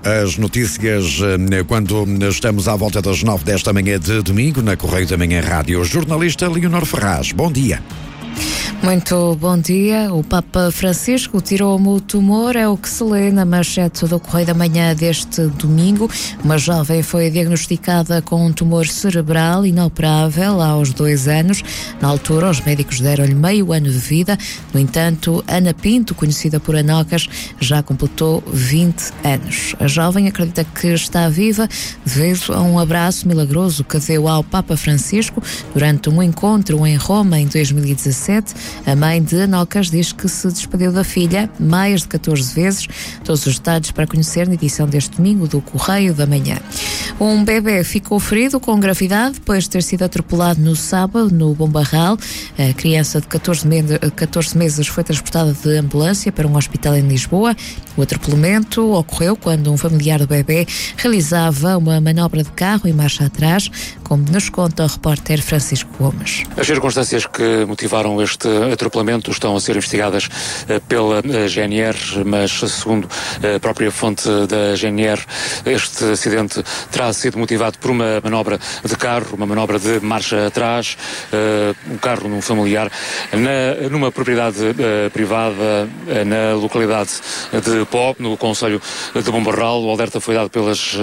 As notícias quando estamos à volta das 9 desta manhã de domingo, na Correio da Manhã Rádio. Jornalista Leonor Ferraz, bom dia. Muito bom dia. O Papa Francisco tirou-me o tumor, é o que se lê na manchete do Correio da Manhã deste domingo. Uma jovem foi diagnosticada com um tumor cerebral inoperável aos 2 anos. Na altura, os médicos deram-lhe meio ano de vida. No entanto, Ana Pinto, conhecida por Anocas, já completou 20 anos. A jovem acredita que está viva devido a um abraço milagroso que deu ao Papa Francisco durante um encontro em Roma em 2017. A mãe de Anocas diz que se despediu da filha mais de 14 vezes. Todos os detalhes para conhecer na edição deste domingo do Correio da Manhã. Um bebê ficou ferido com gravidade depois de ter sido atropelado no sábado no Bom Barral. A criança de 14 meses foi transportada de ambulância para um hospital em Lisboa. O atropelamento ocorreu quando um familiar do bebê realizava uma manobra de carro em marcha atrás, como nos conta o repórter Francisco Gomes. As circunstâncias que motivaram este atropelamento estão a ser investigadas pela GNR, mas segundo a própria fonte da GNR, este acidente terá sido motivado por uma manobra de carro, uma manobra de marcha atrás, um carro num familiar, numa propriedade privada na localidade de Pó, no concelho de Bom Barral. O alerta foi dado pelas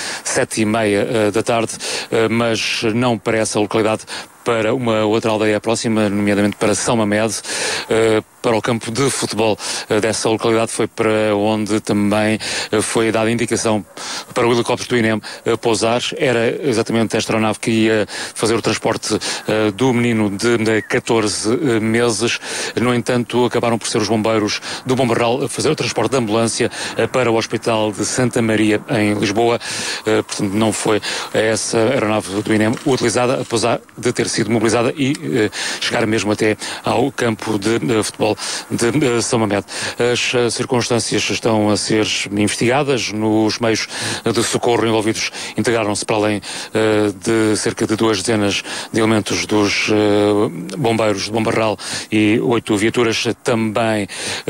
7h30 da tarde, mas não para essa localidade, para uma outra aldeia próxima, nomeadamente para São Mamede, para o campo de futebol dessa localidade. Foi para onde também foi dada indicação para o helicóptero do INEM pousar. Era exatamente esta aeronave que ia fazer o transporte do menino de 14 meses. No entanto, acabaram por ser os bombeiros do Bom Barral a fazer o transporte de ambulância para o Hospital de Santa Maria, em Lisboa. Portanto, não foi essa aeronave do INEM utilizada, apesar de ter sido mobilizada e chegar mesmo até ao campo de futebol de São Mamede. As circunstâncias estão a ser investigadas. Nos meios de socorro envolvidos integraram-se, para além de cerca de 2 dezenas de elementos dos bombeiros de Bom Barral e 8 viaturas, também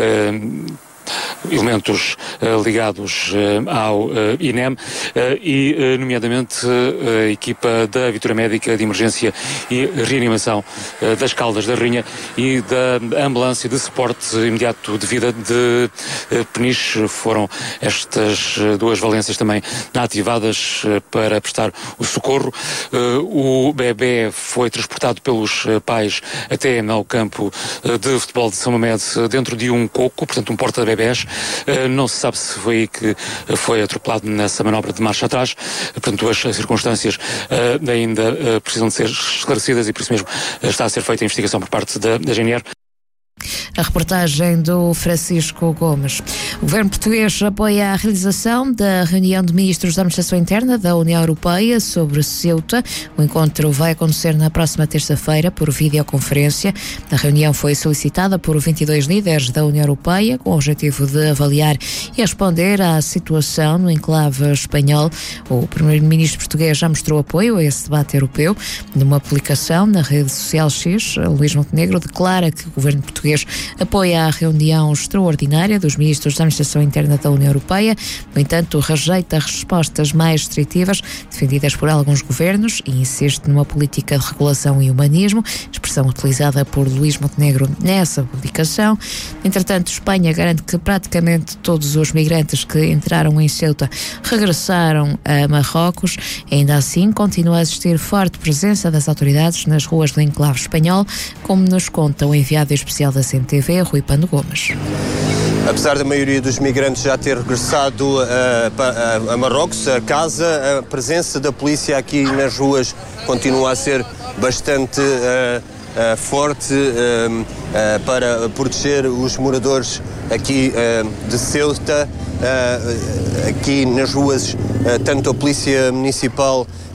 elementos ligados ao INEM e, nomeadamente, a equipa da Viatura Médica de Emergência e Reanimação das Caldas da Rainha e da Ambulância de Suporte Imediato de Vida de Peniche. Foram estas 2 valências também ativadas para prestar o socorro. O bebê foi transportado pelos pais até ao campo de futebol de São Mamede dentro de um coco, portanto um porta-bebés. Não se sabe se foi aí que foi atropelado nessa manobra de marcha atrás. Portanto, as circunstâncias ainda precisam de ser esclarecidas e por isso mesmo está a ser feita a investigação por parte da GNR. A reportagem do Francisco Gomes. O governo português apoia a realização da reunião de ministros da Administração Interna da União Europeia sobre Ceuta. O encontro vai acontecer na próxima terça-feira por videoconferência. A reunião foi solicitada por 22 líderes da União Europeia com o objetivo de avaliar e responder à situação no enclave espanhol. O primeiro-ministro português já mostrou apoio a esse debate europeu. Numa publicação na rede social X, Luís Montenegro declara que o governo português apoia a reunião extraordinária dos ministros da Administração Interna da União Europeia. No entanto, rejeita respostas mais restritivas defendidas por alguns governos e insiste numa política de regulação e humanismo, expressão utilizada por Luís Montenegro nessa publicação. Entretanto, Espanha garante que praticamente todos os migrantes que entraram em Ceuta regressaram a Marrocos. Ainda assim, continua a existir forte presença das autoridades nas ruas do enclave espanhol, como nos conta o enviado especial da CMTV, Rui Pando Gomes. Apesar da maioria dos migrantes já ter regressado a Marrocos, a casa, a presença da polícia aqui nas ruas continua a ser bastante forte para proteger os moradores aqui de Ceuta. Aqui nas ruas, tanto a polícia municipal